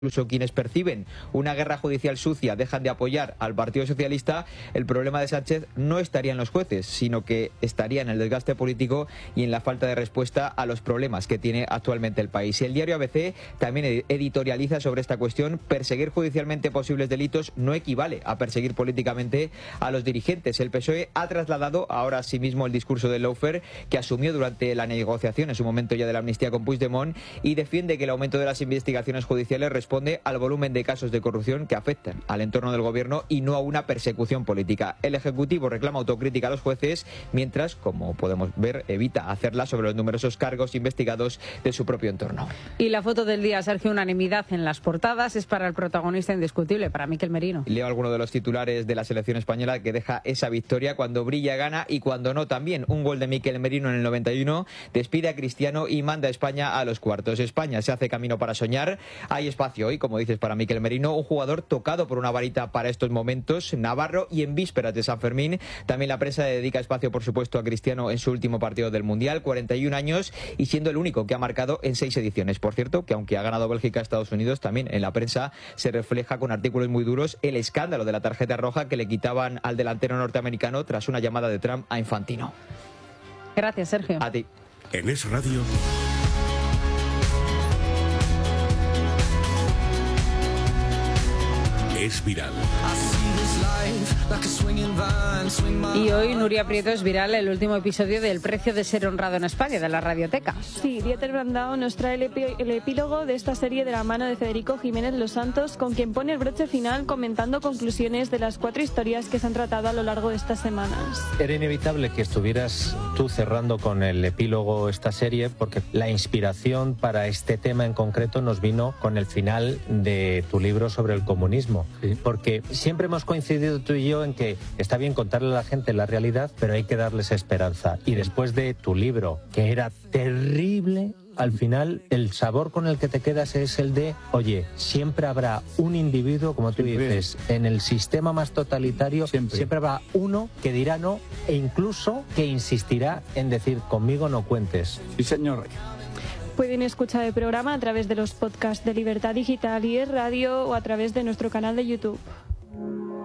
incluso quienes perciben una guerra judicial sucia dejan de apoyar al Partido Socialista, el problema de Sánchez no estaría en los jueces, sino que estaría en el desgaste político y en la falta de respuesta a los problemas que tiene actualmente el país. Y el diario ABC también editorializa sobre esta cuestión: perseguir judicialmente posibles delitos no equivale a perseguir políticamente a los dirigentes. El PSOE ha trasladado ahora sí mismo el discurso de lawfare que asumió durante la negociación en su momento ya de la amnistía con Puigdemont, y defiende que el aumento de las investigaciones judiciales responde al volumen de casos de corrupción que afectan al entorno del gobierno y no a una persecución política. El Ejecutivo reclama autocrítica a los jueces, mientras, como podemos ver, evita hacerla sobre los numerosos cargos investigados de su propio entorno. Y la foto del día, Sergio, unanimidad en las portadas, es para el protagonista indiscutible, para Miquel Merino. Leo alguno de los titulares de la selección española que deja esa victoria: cuando brilla gana y cuando no también. Un gol de Miquel Merino en el 91 despide a Cristiano y manda a España a los cuartos. España se hace camino para soñar. Hay espacio hoy, como dices, para Miquel Merino, un jugador tocado por una varita para estos momentos, navarro, y en vísperas de San Fermín. También la prensa dedica espacio, por supuesto, a Cristiano en su último partido del Mundial, 41 años, y siendo el único que ha marcado en 6 ediciones. Por cierto, que aunque ha ganado Bélgica a Estados Unidos, también en la prensa se refleja con artículos muy duros el escándalo de la tarjeta roja que le quitaban al delantero norteamericano tras una llamada de Trump a Infantino. Gracias, Sergio. A ti. En Es Radio. Es viral. Y hoy Nuria Prieto es viral el último episodio del Precio de ser honrado en España, de la Radioteca. Sí, Dieter Brandao nos trae el epílogo de esta serie de la mano de Federico Jiménez Los Santos, con quien pone el broche final comentando conclusiones de las 4 historias que se han tratado a lo largo de estas semanas. Era inevitable que estuvieras tú cerrando con el epílogo esta serie, porque la inspiración para este tema en concreto nos vino con el final de tu libro sobre el comunismo. Sí. Porque siempre hemos coincidido tú y yo en que está bien contarle a la gente la realidad, pero hay que darles esperanza. Y después de tu libro, que era terrible, al final el sabor con el que te quedas es el de, oye, siempre habrá un individuo, como tú dices, en el sistema más totalitario, siempre habrá uno que dirá no, e incluso que insistirá en decir, conmigo no cuentes. Sí, señor. Pueden escuchar el programa a través de los podcasts de Libertad Digital y Es Radio, o a través de nuestro canal de YouTube.